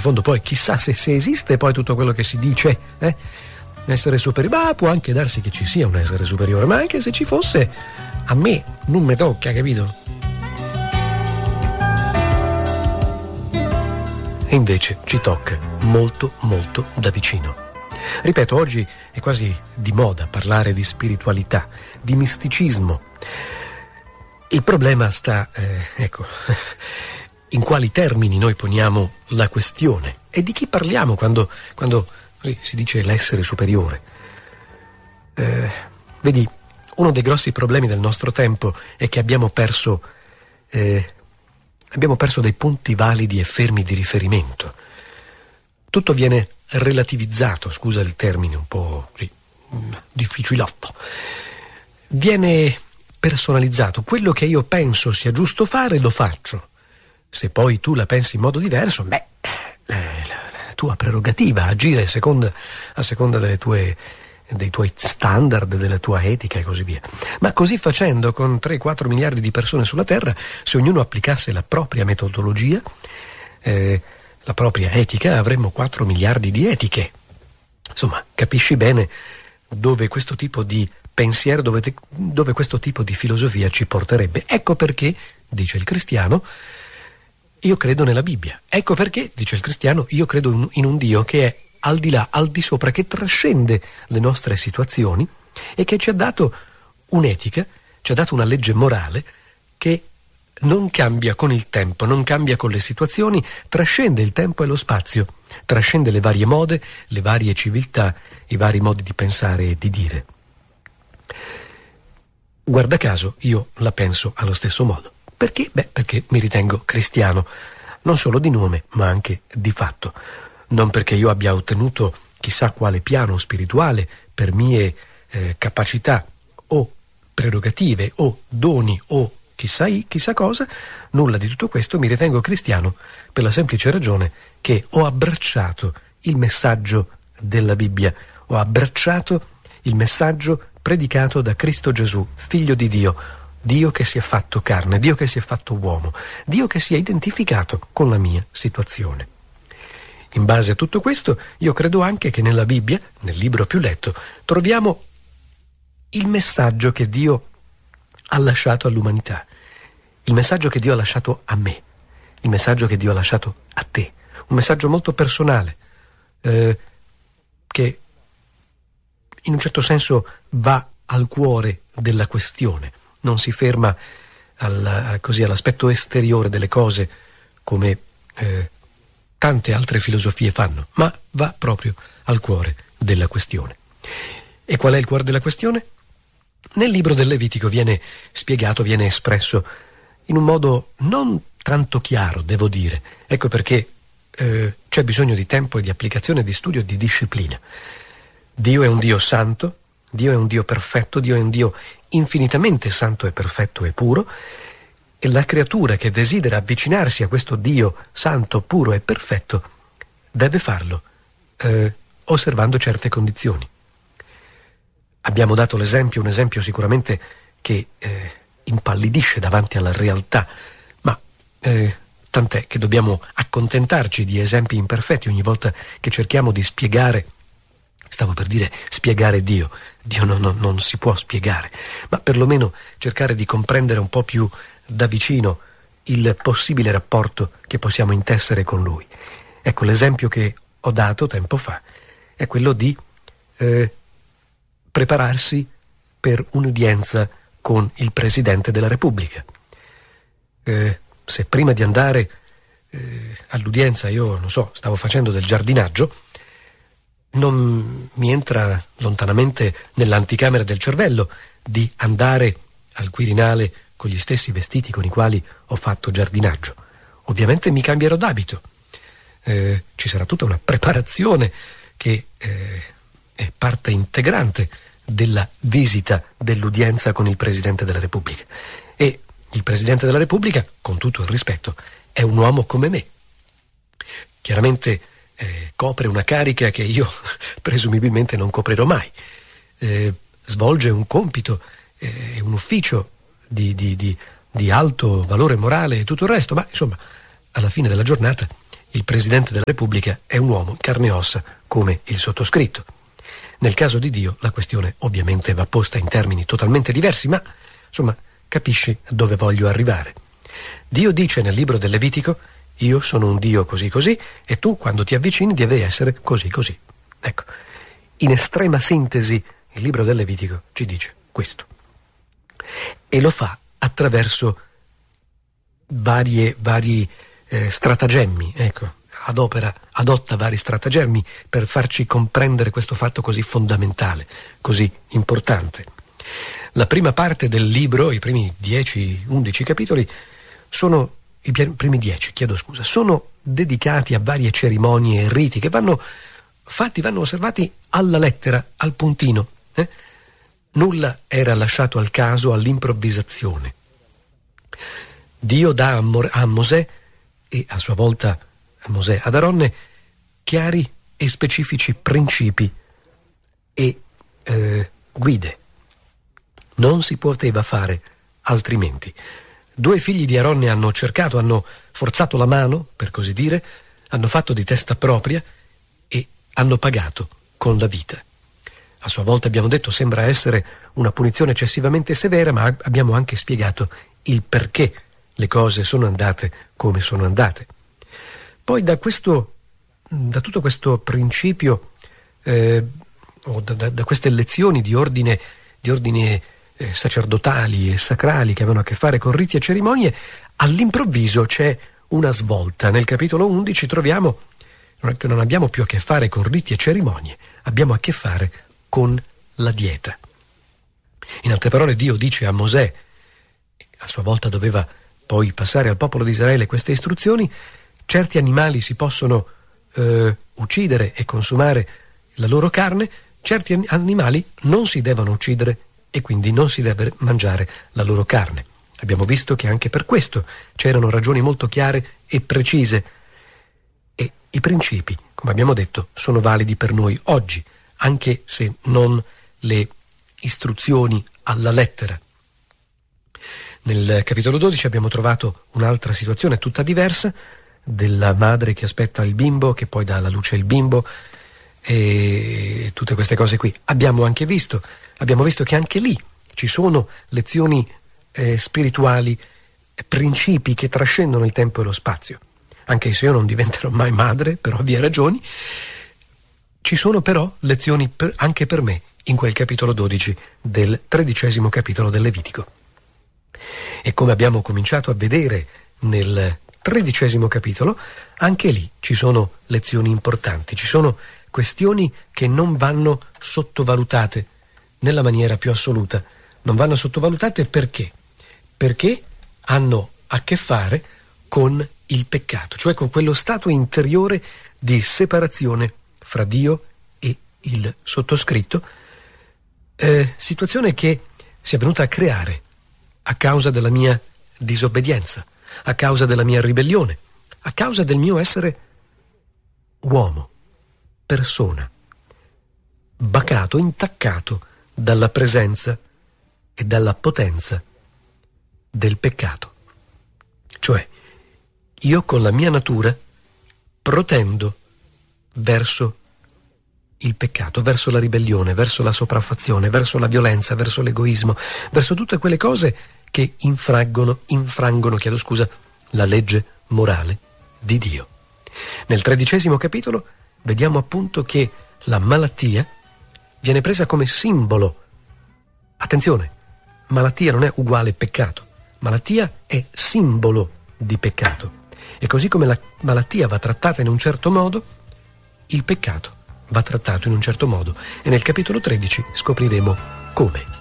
fondo poi chissà se esiste poi tutto quello che si dice, essere superiore. Ma può anche darsi che ci sia un essere superiore, ma anche se ci fosse, a me non mi tocca, capito? E invece ci tocca molto molto da vicino. Ripeto, oggi è quasi di moda parlare di spiritualità, di misticismo. Il problema sta, in quali termini noi poniamo la questione e di chi parliamo quando si dice l'essere superiore. Vedi, uno dei grossi problemi del nostro tempo è che abbiamo perso dei punti validi e fermi di riferimento. Tutto viene relativizzato, scusa il termine un po' difficilotto. Viene personalizzato. Quello che io penso sia giusto fare lo faccio. Se poi tu la pensi in modo diverso, la tua prerogativa, agire a seconda dei tuoi standard, della tua etica e così via. Ma così facendo, con 3-4 miliardi di persone sulla Terra, se ognuno applicasse la propria metodologia, la propria etica, avremmo 4 miliardi di etiche. Insomma, capisci bene dove questo tipo di pensiero, dove questo tipo di filosofia ci porterebbe. Ecco perché, dice il cristiano, io credo nella Bibbia. Ecco perché, dice il cristiano, io credo in un Dio che è al di là, al di sopra, che trascende le nostre situazioni e che ci ha dato un'etica, ci ha dato una legge morale che non cambia con il tempo, non cambia con le situazioni, trascende il tempo e lo spazio, trascende le varie mode, le varie civiltà, i vari modi di pensare e di dire. Guarda caso, io la penso allo stesso modo. Perché? Perché mi ritengo cristiano, non solo di nome, ma anche di fatto. Non perché io abbia ottenuto chissà quale piano spirituale per mie capacità o prerogative o doni o chissà cosa, nulla di tutto questo. Mi ritengo cristiano per la semplice ragione che ho abbracciato il messaggio della Bibbia, ho abbracciato il messaggio predicato da Cristo Gesù, figlio di Dio, Dio che si è fatto carne, Dio che si è fatto uomo, Dio che si è identificato con la mia situazione. In base a tutto questo, io credo anche che nella Bibbia, nel libro più letto, troviamo il messaggio che Dio ha lasciato all'umanità, il messaggio che Dio ha lasciato a me, il messaggio che Dio ha lasciato a te, un messaggio molto personale, che in un certo senso va al cuore della questione, non si ferma all'aspetto esteriore delle cose come tante altre filosofie fanno, ma va proprio al cuore della questione. E qual è il cuore della questione? Nel libro del Levitico viene spiegato, viene espresso in un modo non tanto chiaro, devo dire. Ecco perché c'è bisogno di tempo e di applicazione, di studio e di disciplina. Dio è un Dio santo, Dio è un Dio perfetto, Dio è un Dio infinitamente santo e perfetto e puro, e la creatura che desidera avvicinarsi a questo Dio santo, puro e perfetto deve farlo osservando certe condizioni. Abbiamo dato un esempio sicuramente che impallidisce davanti alla realtà, ma tant'è che dobbiamo accontentarci di esempi imperfetti ogni volta che cerchiamo di spiegare. Stavo per dire spiegare Dio. Dio non si può spiegare, ma perlomeno cercare di comprendere un po' più da vicino il possibile rapporto che possiamo intessere con Lui. Ecco, l'esempio che ho dato tempo fa è quello di prepararsi per un'udienza con il Presidente della Repubblica. Se prima di andare all'udienza io, stavo facendo del giardinaggio, non mi entra lontanamente nell'anticamera del cervello di andare al Quirinale con gli stessi vestiti con i quali ho fatto giardinaggio. Ovviamente mi cambierò d'abito. Ci sarà tutta una preparazione che è parte integrante della visita, dell'udienza con il Presidente della Repubblica. E il Presidente della Repubblica, con tutto il rispetto, è un uomo come me. Chiaramente copre una carica che io presumibilmente non coprirò mai. Svolge un compito, un ufficio di alto valore morale e tutto il resto, ma insomma, alla fine della giornata il Presidente della Repubblica è un uomo carne e ossa come il sottoscritto. Nel caso di Dio la questione ovviamente va posta in termini totalmente diversi, ma insomma capisci dove voglio arrivare. Dio dice nel libro del Levitico: io sono un Dio così così e tu quando ti avvicini devi essere così così. Ecco, in estrema sintesi il libro del Levitico ci dice questo. E lo fa attraverso vari stratagemmi, ecco, adotta vari stratagemmi per farci comprendere questo fatto così fondamentale, così importante. La prima parte del libro, i primi 10-11 capitoli, sono dedicati a varie cerimonie e riti che vanno osservati alla lettera, al puntino. Nulla era lasciato al caso, all'improvvisazione. Dio dà a Mosè e a sua volta a Mosè ad Aronne chiari e specifici principi e guide. Non si poteva fare altrimenti. 2 figli di Aronne hanno forzato la mano, per così dire, hanno fatto di testa propria e hanno pagato con la vita. A sua volta, abbiamo detto, sembra essere una punizione eccessivamente severa, ma abbiamo anche spiegato il perché le cose sono andate come sono andate. Poi da tutto questo principio o da queste lezioni di ordine sacerdotali e sacrali che avevano a che fare con riti e cerimonie, all'improvviso c'è una svolta. Nel capitolo 11 troviamo che non abbiamo più a che fare con riti e cerimonie, abbiamo a che fare con la dieta. In altre parole, Dio dice a Mosè, a sua volta doveva poi passare al popolo di Israele queste istruzioni: certi animali si possono uccidere e consumare la loro carne, certi animali non si devono uccidere e quindi non si deve mangiare la loro carne. Abbiamo visto che anche per questo c'erano ragioni molto chiare e precise, e i principi, come abbiamo detto, sono validi per noi oggi, anche se non le istruzioni alla lettera. Nel capitolo 12 abbiamo trovato un'altra situazione tutta diversa, della madre che aspetta il bimbo, che poi dà alla luce il bimbo, e tutte queste cose qui. Abbiamo visto che anche lì ci sono lezioni spirituali, principi che trascendono il tempo e lo spazio. Anche se io non diventerò mai madre, per ovvie ragioni, ci sono però lezioni anche per me in quel capitolo 12 del 13° capitolo del Levitico. E come abbiamo cominciato a vedere nel 13° capitolo, anche lì ci sono lezioni importanti, ci sono questioni che non vanno sottovalutate nella maniera più assoluta. Non vanno sottovalutate perché? Perché hanno a che fare con il peccato, cioè con quello stato interiore di separazione fra Dio e il sottoscritto, situazione che si è venuta a creare a causa della mia disobbedienza, a causa della mia ribellione, a causa del mio essere uomo, persona, bacato, intaccato dalla presenza e dalla potenza del peccato. Cioè, io con la mia natura protendo verso il peccato, verso la ribellione, verso la sopraffazione, verso la violenza, verso l'egoismo, verso tutte quelle cose che infrangono, la legge morale di Dio. Nel 13° capitolo vediamo appunto che la malattia viene presa come simbolo. Attenzione, malattia non è uguale peccato, malattia è simbolo di peccato. E così come la malattia va trattata in un certo modo, il peccato va trattato in un certo modo. E nel capitolo 13 scopriremo come.